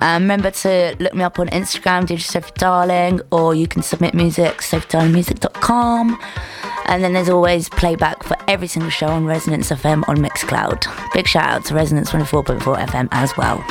Remember to look me up on Instagram, DJ Sophie Darling, or you can submit music, sophiedarlingmusic.com. And then there's always playback for every single show on Resonance FM on Mixcloud. Big shout out to Resonance 24.4 FM as well.